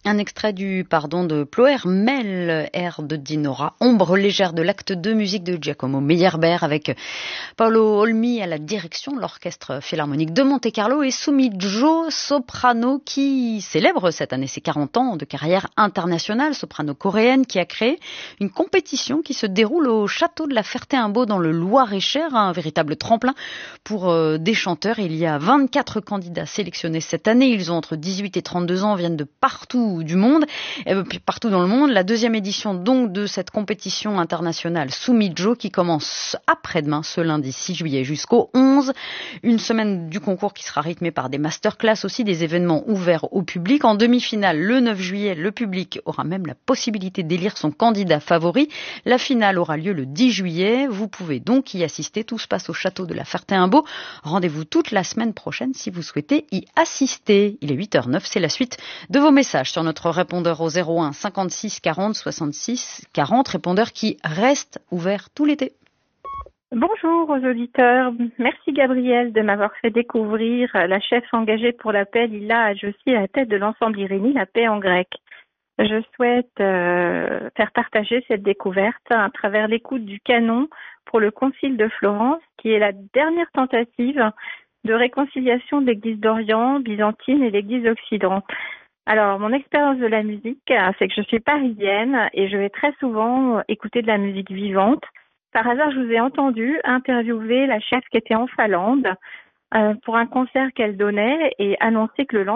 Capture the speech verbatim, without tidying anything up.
Un extrait du Pardon de Ploermel, air de Dinora, ombre légère de l'acte deux, musique de Giacomo Meyerbeer avec Paolo Olmi à la direction, l'orchestre philharmonique de Monte-Carlo et Sumidjo, soprano qui célèbre cette année ses quarante ans de carrière internationale, soprano coréenne qui a créé une compétition qui se déroule au château de la Ferté-Imbaud dans le Loir-et-Cher, un véritable tremplin pour euh, des chanteurs. Il y a vingt-quatre candidats sélectionnés cette année, ils ont entre dix-huit et trente-deux ans, viennent de partout du monde, euh, partout dans le monde. La deuxième édition donc de cette compétition internationale Sumidjo qui commence après-demain, ce lundi six juillet jusqu'au onze. Une semaine du concours qui sera rythmée par des masterclass, aussi des événements ouverts au public. En demi-finale, le neuf juillet, le public aura même la possibilité d'élire son candidat favori. La finale aura lieu le dix juillet. Vous pouvez donc y assister. Tout se passe au château de la Ferté-Imbaud. Rendez-vous toute la semaine prochaine si vous souhaitez y assister. Il est huit heures zéro neuf, c'est la suite de vos messages sur notre répondeur au zéro un cinquante-six quarante soixante-six quarante, répondeur qui reste ouvert tout l'été. Bonjour aux auditeurs. Merci Gabriel de m'avoir fait découvrir la chef engagée pour la paix, Lila Adjossi, à la tête de l'ensemble Irénie, la paix en grec. Je souhaite euh, faire partager cette découverte à travers l'écoute du canon pour le Concile de Florence, qui est la dernière tentative de réconciliation de l'Église d'Orient, byzantine et l'Église d'Occident. Alors, mon expérience de la musique, c'est que je suis parisienne et je vais très souvent écouter de la musique vivante. Par hasard, je vous ai entendu interviewer la chef qui était en Finlande euh, pour un concert qu'elle donnait et annoncer que le